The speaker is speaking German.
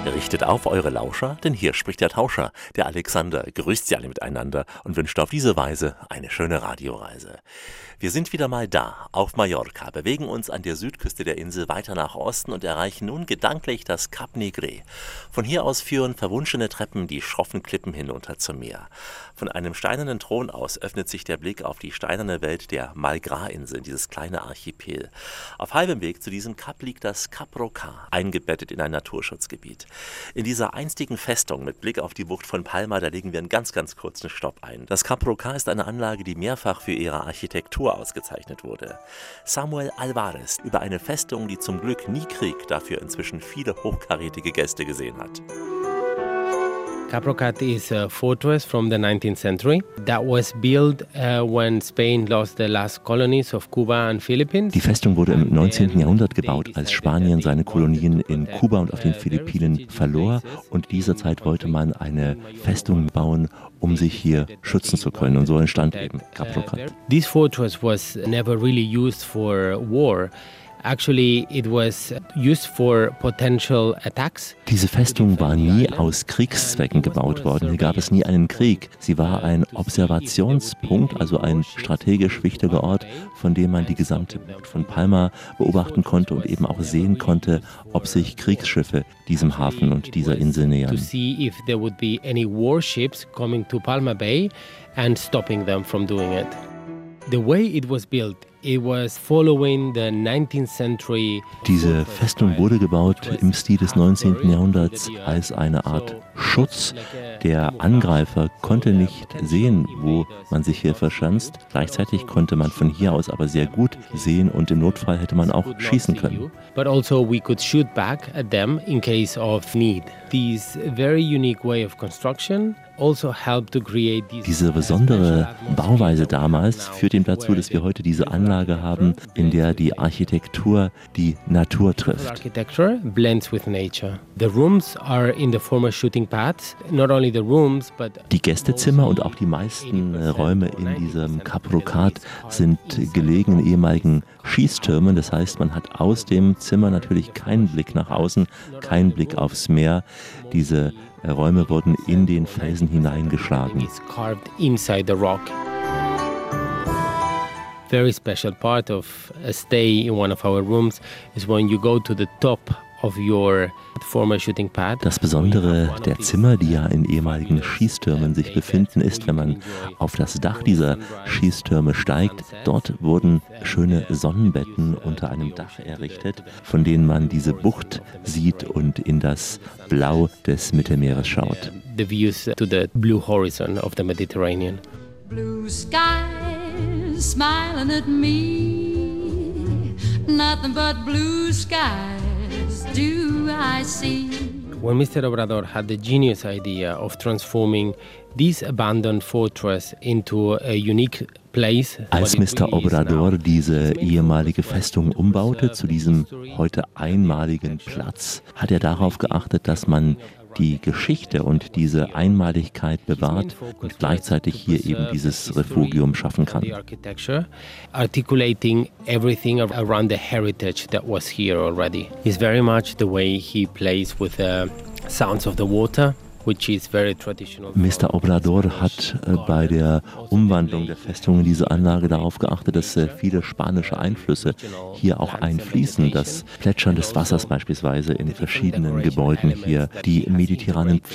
Richtet auf eure Lauscher, denn hier spricht der Tauscher. Der Alexander grüßt Sie alle miteinander und wünscht auf diese Weise eine schöne Radioreise. Wir sind wieder mal da, auf Mallorca, bewegen uns an der Südküste der Insel weiter nach Osten und erreichen nun gedanklich das Cap Negre. Von hier aus führen verwunschene Treppen die schroffen Klippen hinunter zum Meer. Von einem steinernen Thron aus öffnet sich der Blick auf die steinerne Welt der Malgras-Inseln, dieses kleine Archipel. Auf halbem Weg zu diesem Kap liegt das Cap Roca, eingebettet in ein Naturschutzgebiet. In dieser einstigen Festung mit Blick auf die Bucht von Palma, da legen wir einen ganz kurzen Stopp ein. Das Cap Roca ist eine Anlage, die mehrfach für ihre Architektur ausgezeichnet wurde. Samuel Alvarez über eine Festung, die zum Glück nie Krieg, dafür inzwischen viele hochkarätige Gäste gesehen hat. Cap Roca is a fortress from the 19th century that was built when Spain lost the last colonies of Cuba and Philippines. Die Festung wurde im 19. Jahrhundert gebaut, als Spanien seine Kolonien in Kuba und auf den Philippinen verlor. Und in dieser Zeit wollte man eine Festung bauen, um sich hier schützen zu können. Und so entstand eben Cap Roca. This fortress was never really used for war. Actually, it was used for potential attacks. Diese Festung war nie aus Kriegszwecken gebaut worden. Hier gab es nie einen Krieg. Sie war ein Observationspunkt, also ein strategisch wichtiger Ort, von dem man die gesamte Bucht von Palma beobachten konnte und eben auch sehen konnte, ob sich Kriegsschiffe diesem Hafen und dieser Insel nähern. To see if there would be any warships coming to Palma Bay and stopping them from doing it. The way it was built, it was following the 19th century. Diese Festung wurde gebaut im Stil des 19. Jahrhunderts als eine Art Schutz. Der Angreifer konnte nicht sehen, wo man sich hier verschanzt. Gleichzeitig konnte man von hier aus aber sehr gut sehen und im Notfall hätte man auch schießen können. But also we could shoot back at them in case of need. This very unique way of construction also helped to create diese besondere Bauweise damals führt eben dazu, dass wir heute diese Anlage haben, in der die Architektur die Natur trifft. Architecture blends with nature. The rooms are in the former shooting pads. Not only the rooms, but die Gästezimmer und auch die meisten Räume in diesem Cap Roca sind gelegen in ehemaligen Schießtürmen. Das heißt, man hat aus dem Zimmer natürlich keinen Blick nach außen, keinen Blick aufs Meer. Diese Räume wurden in den Felsen hineingeschlagen. Very special part of a stay in one of our rooms is when you go to the top of your former shooting pad. Das Besondere der Zimmer, die ja in ehemaligen Schießtürmen sich befinden, ist, wenn man auf das Dach dieser Schießtürme steigt. Dort wurden schöne Sonnenbetten unter einem Dach errichtet, von denen man diese Bucht sieht und in das Blau des Mittelmeeres schaut. The views to the blue horizon of the Mediterranean. Blue skies smiling at me, nothing but blue skies do I see. When Mr. Obrador had the genius idea of transforming this abandoned fortress into a unique place. Als Mr. Obrador diese ehemalige Festung umbaute zu diesem heute einmaligen Platz, hat er darauf geachtet, dass man die Geschichte und diese Einmaligkeit bewahrt und gleichzeitig hier eben dieses Refugium schaffen kann. Articulating everything around the heritage that was here already. It's very much the way he plays with the sounds of the water. Mr. Obrador hat bei der Umwandlung der Festung in diese Anlage darauf geachtet, dass viele spanische Einflüsse hier auch einfließen. Das Plätschern des Wassers beispielsweise in verschiedenen Gebäuden hier, die mediterranen